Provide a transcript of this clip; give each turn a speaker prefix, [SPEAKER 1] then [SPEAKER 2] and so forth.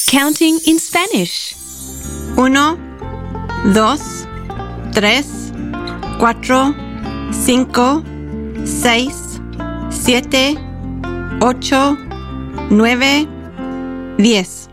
[SPEAKER 1] Counting in Spanish.
[SPEAKER 2] 1, 2, 3, 4, 5, 6, 7, 8, 9, 10.